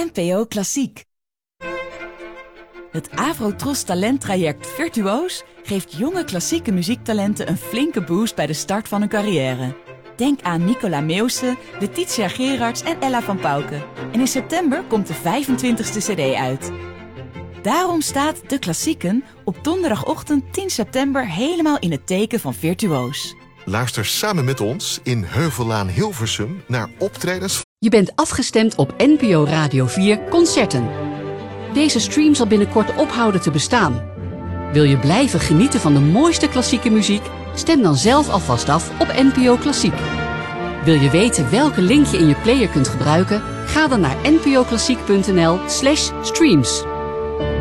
NPO Klassiek. Het Avrotros talenttraject Virtuoos geeft jonge klassieke muziektalenten een flinke boost bij de start van hun carrière. Denk aan Nicola Meeuwse, Letitia Gerards en Ella van Pauwke. En in september komt de 25e cd uit. Daarom staat De Klassieken op donderdagochtend 10 september helemaal in het teken van Virtuoos. Luister samen met ons in Heuvellaan Hilversum naar optredens. Je bent afgestemd op NPO Radio 4 Concerten. Deze stream zal binnenkort ophouden te bestaan. Wil je blijven genieten van de mooiste klassieke muziek? Stem dan zelf alvast af op NPO Klassiek. Wil je weten welke link je in je player kunt gebruiken? Ga dan naar npoklassiek.nl/streams.